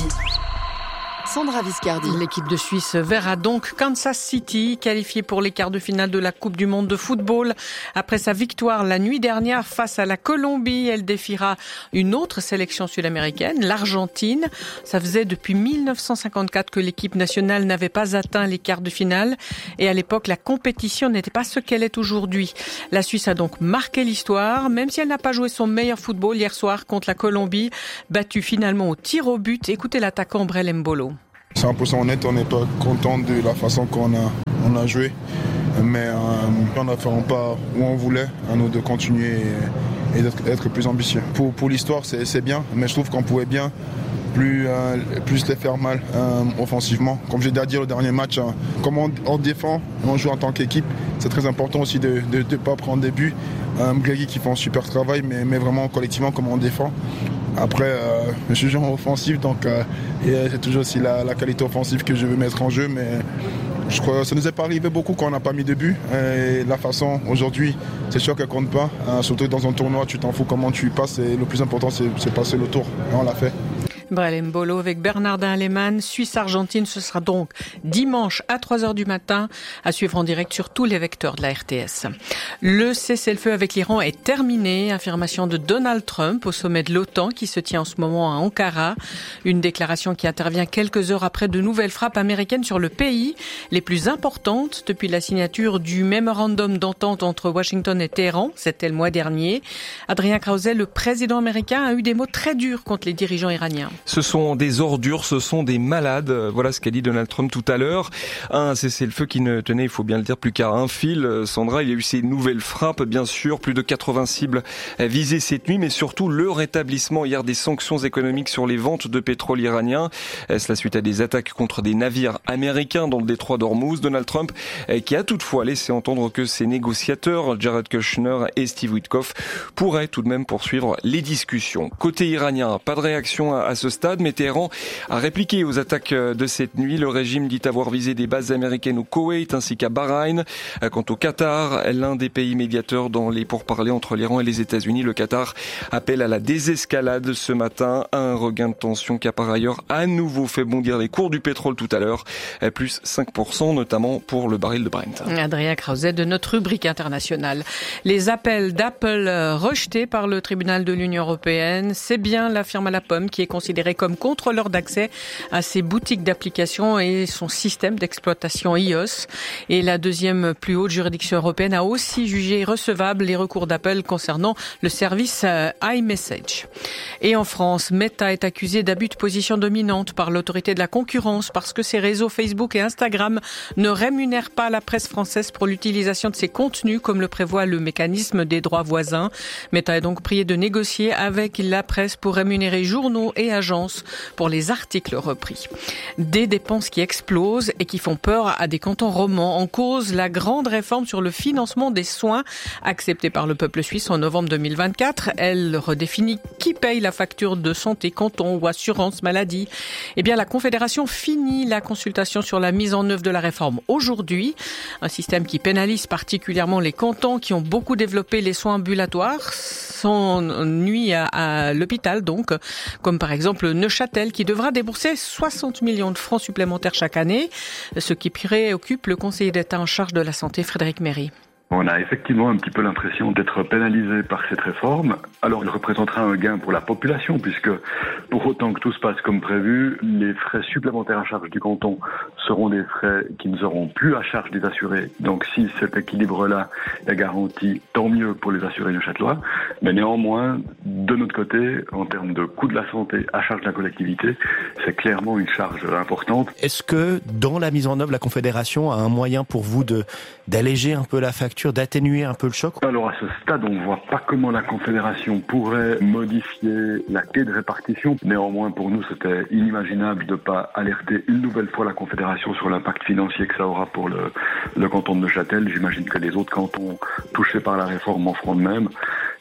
Sandra Viscardi. L'équipe de Suisse verra donc Kansas City qualifiée pour les quarts de finale de la Coupe du monde de football. Après sa victoire la nuit dernière face à la Colombie, elle défiera une autre sélection sud-américaine, l'Argentine. Ça faisait depuis 1954 que l'équipe nationale n'avait pas atteint les quarts de finale. Et à l'époque, la compétition n'était pas ce qu'elle est aujourd'hui. La Suisse a donc marqué l'histoire, même si elle n'a pas joué son meilleur football hier soir contre la Colombie, battue finalement au tir au but. Écoutez l'attaquant Brel Mbolo. 100% honnête, on n'est pas content de la façon qu'on a joué, mais on a fait un pas où on voulait, à nous de continuer et d'être plus ambitieux. Pour l'histoire, c'est bien, mais je trouve qu'on pouvait bien plus les faire mal offensivement. Comme j'ai déjà dit le dernier match, comme on défend, on joue en tant qu'équipe, c'est très important aussi de ne pas prendre des buts. Greggy qui fait un super travail, mais vraiment collectivement, comme on défend. Après, je suis joueur offensif, donc c'est toujours aussi la qualité offensive que je veux mettre en jeu, mais je crois que ça nous est pas arrivé beaucoup quand on n'a pas mis de but. Et la façon, aujourd'hui, c'est sûr qu'elle compte pas. Surtout dans un tournoi, tu t'en fous comment tu passes, et le plus important, c'est passer le tour. Et on l'a fait. Brel Mbolo avec Bernardin Lehmann. Suisse-Argentine, ce sera donc dimanche à 3h du matin, à suivre en direct sur tous les vecteurs de la RTS. Le cessez-le-feu avec l'Iran est terminé. Affirmation de Donald Trump au sommet de l'OTAN qui se tient en ce moment à Ankara. Une déclaration qui intervient quelques heures après de nouvelles frappes américaines sur le pays, les plus importantes depuis la signature du mémorandum d'entente entre Washington et Téhéran. C'était le mois dernier. Adrien Krause, le président américain, a eu des mots très durs contre les dirigeants iraniens. Ce sont des ordures, ce sont des malades. Voilà ce qu'a dit Donald Trump tout à l'heure. Un cessez-le-feu qui ne tenait, il faut bien le dire, plus qu'à un fil. Sandra, il y a eu ces nouvelles frappes, bien sûr. Plus de 80 cibles visées cette nuit, mais surtout le rétablissement hier des sanctions économiques sur les ventes de pétrole iranien. Cela suite à des attaques contre des navires américains dans le détroit d'Ormuz. Donald Trump qui a toutefois laissé entendre que ses négociateurs, Jared Kushner et Steve Witkoff, pourraient tout de même poursuivre les discussions. Côté iranien, pas de réaction à ce stade, mais Téhéran a répliqué aux attaques de cette nuit. Le régime dit avoir visé des bases américaines au Koweït ainsi qu'à Bahreïn. Quant au Qatar, l'un des pays médiateurs dans les pourparlers entre l'Iran et les États-Unis, le Qatar appelle à la désescalade ce matin. Un regain de tension qui a par ailleurs à nouveau fait bondir les cours du pétrole tout à l'heure, plus 5% notamment pour le baril de Brent. Adrien Krause de notre rubrique internationale. Les appels d'Apple rejetés par le tribunal de l'Union européenne, c'est bien la firme à la pomme qui est considérée comme contrôleur d'accès à ses boutiques d'applications et son système d'exploitation iOS. Et la deuxième plus haute juridiction européenne a aussi jugé recevables les recours d'Apple concernant le service iMessage. Et en France, Meta est accusé d'abus de position dominante par l'autorité de la concurrence parce que ses réseaux Facebook et Instagram ne rémunèrent pas la presse française pour l'utilisation de ses contenus comme le prévoit le mécanisme des droits voisins. Meta est donc prié de négocier avec la presse pour rémunérer journaux et agences pour les articles repris. Des dépenses qui explosent et qui font peur à des cantons romans. En cause, la grande réforme sur le financement des soins acceptée par le peuple suisse en novembre 2024. Elle redéfinit qui paye la facture de santé, canton ou assurance maladie. Eh bien, la Confédération finit la consultation sur la mise en œuvre de la réforme aujourd'hui. Un système qui pénalise particulièrement les cantons qui ont beaucoup développé les soins ambulatoires, sans nuit à l'hôpital donc, comme par exemple Neuchâtel qui devra débourser 60 millions de francs supplémentaires chaque année, ce qui préoccupe le conseiller d'État en charge de la santé, Frédéric Méry. On a effectivement un petit peu l'impression d'être pénalisé par cette réforme. Alors, il représentera un gain pour la population, puisque pour autant que tout se passe comme prévu, les frais supplémentaires à charge du canton seront des frais qui ne seront plus à charge des assurés. Donc, si cet équilibre-là est garanti, tant mieux pour les assurés neuchâtelois. Mais néanmoins, de notre côté, en termes de coût de la santé à charge de la collectivité, c'est clairement une charge importante. Est-ce que, dans la mise en œuvre, la Confédération a un moyen pour vous d'alléger un peu la facture, d'atténuer un peu le choc? Alors à ce stade, on ne voit pas comment la Confédération pourrait modifier la clé de répartition. Néanmoins, pour nous, c'était inimaginable de ne pas alerter une nouvelle fois la Confédération sur l'impact financier que ça aura pour le canton de Neuchâtel. J'imagine que les autres cantons touchés par la réforme en feront de même.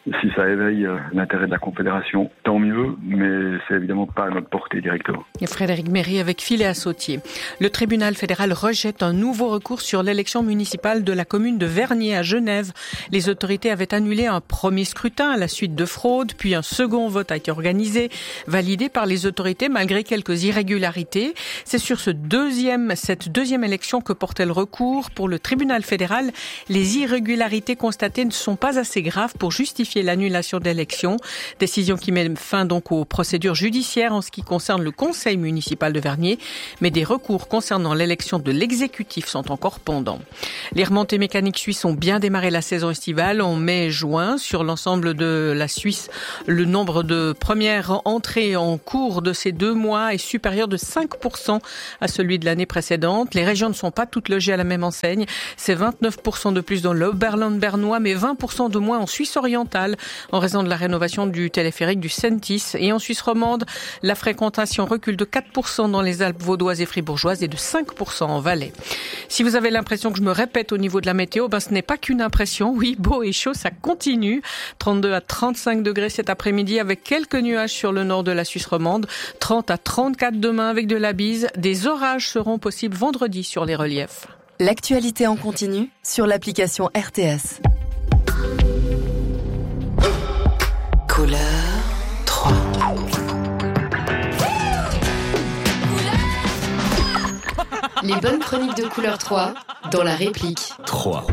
Si ça éveille l'intérêt de la Confédération, tant mieux, mais c'est évidemment pas à notre portée directement. Et Frédéric Méry avec Philéa Sautier. Le tribunal fédéral rejette un nouveau recours sur l'élection municipale de la commune de Vernier à Genève. Les autorités avaient annulé un premier scrutin à la suite de fraude, puis un second vote a été organisé, validé par les autorités malgré quelques irrégularités. C'est sur cette deuxième élection que portait le recours. Pour le tribunal fédéral, les irrégularités constatées ne sont pas assez graves pour justifier l'annulation de l'élection. Décision qui met fin donc aux procédures judiciaires en ce qui concerne le conseil municipal de Vernier, mais des recours concernant l'élection de l'exécutif sont encore pendants. Les remontées mécaniques suisses ont bien démarré la saison estivale en mai et juin. Sur l'ensemble de la Suisse, le nombre de premières entrées en cours de ces 2 mois est supérieur de 5% à celui de l'année précédente. Les régions ne sont pas toutes logées à la même enseigne. C'est 29% de plus dans l'Oberland bernois, mais 20% de moins en Suisse orientale, en raison de la rénovation du téléphérique du Sentis. Et en Suisse romande, la fréquentation recule de 4% dans les Alpes vaudoises et fribourgeoises et de 5% en Valais. Si vous avez l'impression que je me répète au niveau de la météo, ce n'est pas qu'une impression. Oui, beau et chaud, ça continue. 32 à 35 degrés cet après-midi avec quelques nuages sur le nord de la Suisse romande. 30 à 34 demain avec de la bise. Des orages seront possibles vendredi sur les reliefs. L'actualité en continu sur l'application RTS. Couleur 3. Les bonnes chroniques de Couleur 3 dans la réplique. 3.